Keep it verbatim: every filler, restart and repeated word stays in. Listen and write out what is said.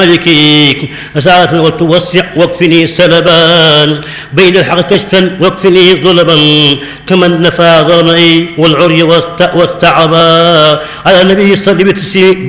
مالكيك ساعة وتوسع واكفني سلبان بين الحق كشفا واكفني ظلما كمن نفى ظلمي والعري والتعبا على النبي صلى الله عليه وسلم